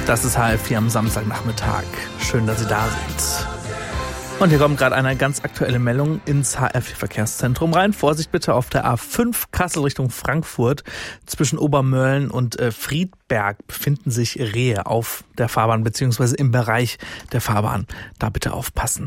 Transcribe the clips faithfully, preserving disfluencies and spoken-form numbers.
Das ist H F vier am Samstagnachmittag. Schön, dass Sie da sind. Und hier kommt gerade eine ganz aktuelle Meldung ins H F vier Verkehrszentrum rein. Vorsicht bitte auf der A fünf Kassel Richtung Frankfurt. Zwischen Obermölln und äh, Friedberg befinden sich Rehe auf der Fahrbahn bzw. im Bereich der Fahrbahn. Da bitte aufpassen.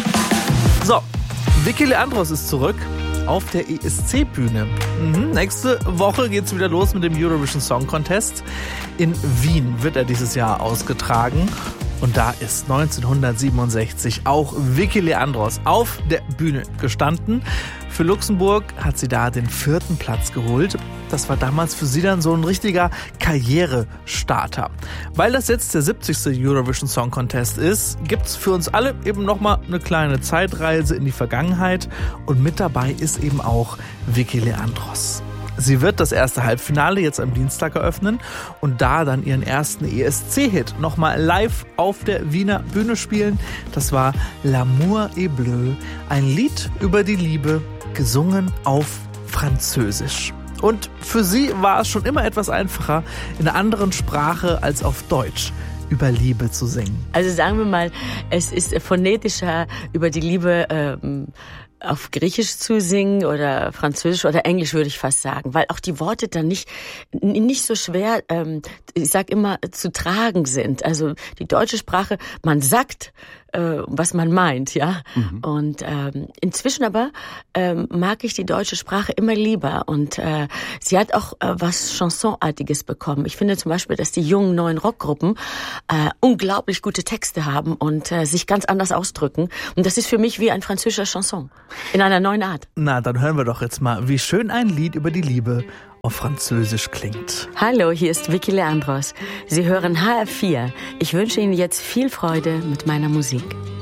So, Vicky Leandros ist zurück auf der E S C-Bühne. Mhm. Nächste Woche geht's wieder los mit dem Eurovision Song Contest. In Wien wird er dieses Jahr ausgetragen. Und da ist neunzehnhundertsiebenundsechzig auch Vicky Leandros auf der Bühne gestanden. Für Luxemburg hat sie da den vierten Platz geholt. Das war damals für sie dann so ein richtiger Karrierestarter. Weil das jetzt der siebzigste Eurovision Song Contest ist, gibt's für uns alle eben nochmal eine kleine Zeitreise in die Vergangenheit. Und mit dabei ist eben auch Vicky Leandros. Sie wird das erste Halbfinale jetzt am Dienstag eröffnen und da dann ihren ersten E S C-Hit nochmal live auf der Wiener Bühne spielen. Das war L'amour est bleu, ein Lied über die Liebe, gesungen auf Französisch. Und für sie war es schon immer etwas einfacher, in einer anderen Sprache als auf Deutsch über Liebe zu singen. Also sagen wir mal, es ist phonetischer, über die Liebe ähm auf Griechisch zu singen oder Französisch oder Englisch, würde ich fast sagen, weil auch die Worte dann nicht nicht so schwer, ähm, ich sag immer, zu tragen sind. Also die deutsche Sprache, man sagt, äh, was man meint, ja. Mhm. Und ähm, inzwischen aber ähm, mag ich die deutsche Sprache immer lieber und äh, sie hat auch äh, was Chansonartiges bekommen. Ich finde zum Beispiel, dass die jungen neuen Rockgruppen äh, unglaublich gute Texte haben und äh, sich ganz anders ausdrücken. Und das ist für mich wie ein französischer Chanson. In einer neuen Art. Na, dann hören wir doch jetzt mal, wie schön ein Lied über die Liebe auf Französisch klingt. Hallo, hier ist Vicky Leandros. Sie hören H F vier. Ich wünsche Ihnen jetzt viel Freude mit meiner Musik.